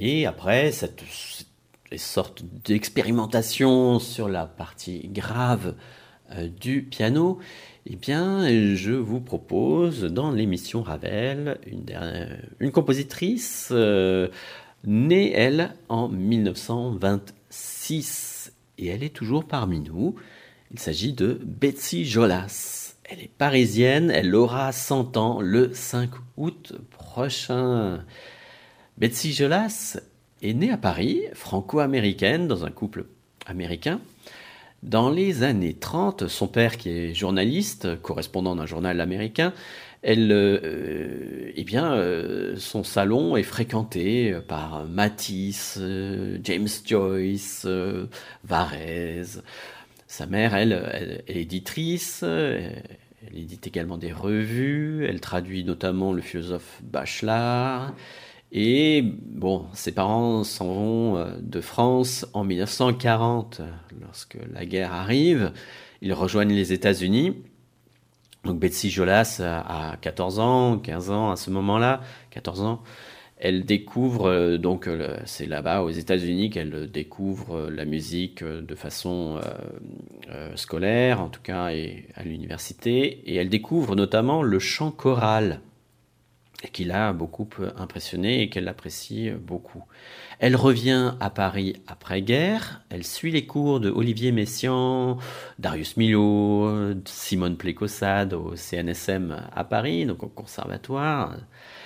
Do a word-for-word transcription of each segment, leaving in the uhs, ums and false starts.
Et après, cette, cette sorte d'expérimentation sur la partie grave euh, du piano, eh bien, je vous propose dans l'émission Ravel une, dernière- une compositrice euh, née, elle, en mille neuf cent vingt-six. Et elle est toujours parmi nous. Il s'agit de Betsy Jolas. Elle est parisienne, elle aura cent ans le cinq août prochain. Betsy Jolas est née à Paris, franco-américaine, dans un couple américain. Dans les années trente, son père, qui est journaliste, correspondant d'un journal américain, elle, euh, eh bien, euh, son salon est fréquenté par Matisse, euh, James Joyce, euh, Varèse. Sa mère, elle, elle, elle est éditrice, elle édite également des revues, elle traduit notamment le philosophe Bachelard. Et bon, ses parents s'en vont euh, de France en mille neuf cent quarante, lorsque la guerre arrive. Ils rejoignent les États-Unis. Donc Betsy Jolas a quatorze ans, quinze ans à ce moment-là, quatorze ans. Elle découvre, euh, donc euh, c'est là-bas aux États-Unis qu'elle découvre euh, la musique euh, de façon euh, euh, scolaire, en tout cas, et à l'université. Et elle découvre notamment le chant choral, qui l'a beaucoup impressionnée et qu'elle apprécie beaucoup. Elle revient à Paris après-guerre, elle suit les cours de Olivier Messiaen, Darius Milhaud, Simone Plécossade au C N S M à Paris, donc au conservatoire.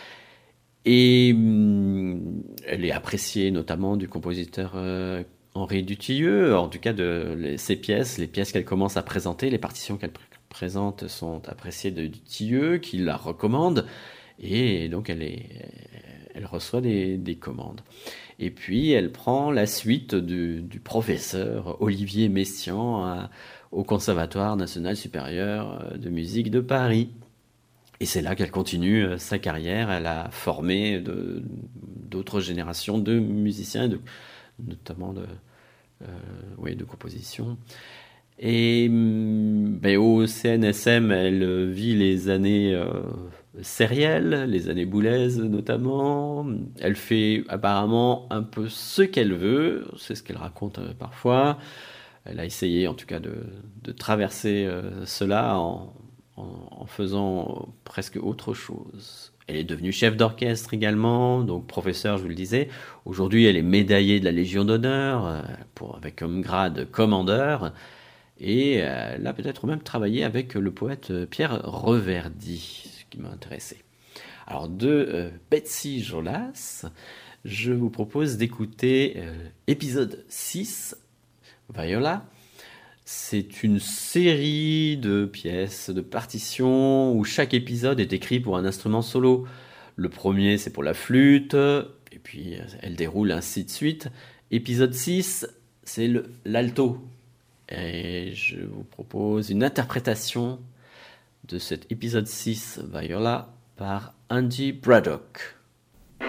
Et hum, elle est appréciée notamment du compositeur euh, Henri Dutilleux, en tout cas de les- ses pièces, les pièces qu'elle commence à présenter, les partitions qu'elle pr- présente sont appréciées de Dutilleux, qui la recommande, et donc elle, est, elle reçoit des, des commandes. Et puis elle prend la suite du, du professeur Olivier Messiaen à- au Conservatoire national supérieur de musique de Paris. Et c'est là qu'elle continue euh, sa carrière. Elle a formé de- d'autres générations de musiciens, de- notamment de, euh, oui, de composition. Et hum, ben, au C N S M, elle vit les années euh, sérielles, les années Boulez notamment. Elle fait apparemment un peu ce qu'elle veut, c'est ce qu'elle raconte euh, parfois. Elle a essayé en tout cas de, de traverser euh, cela en, en- en faisant presque autre chose. Elle est devenue chef d'orchestre également, donc professeur, je vous le disais. Aujourd'hui, elle est médaillée de la Légion d'honneur, euh, pour, avec comme grade commandeur. Et euh, elle a peut-être même travaillé avec le poète euh, Pierre Reverdy, ce qui m'a intéressé. Alors, de euh, Betsy Jolas, je vous propose d'écouter euh, épisode six, Viola. C'est une série de pièces, de partitions, où chaque épisode est écrit pour un instrument solo. Le premier, c'est pour la flûte, et puis euh, elle déroule ainsi de suite. Épisode six, c'est le- l'alto. Et je vous propose une interprétation de cet épisode six, Viola, par Andy Braddock.